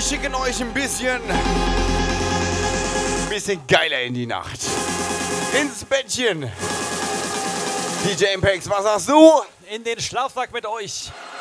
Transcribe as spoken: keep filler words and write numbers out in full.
schicken euch ein bisschen, ein bisschen geiler in die Nacht. Ins Bettchen. D J Impex, was sagst du? In den Schlafsack mit euch.